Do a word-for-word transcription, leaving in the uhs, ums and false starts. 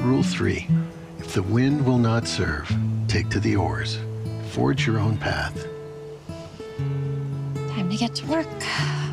Rule three, if the wind will not serve, take to the oars. Forge your own path. Time to get to work.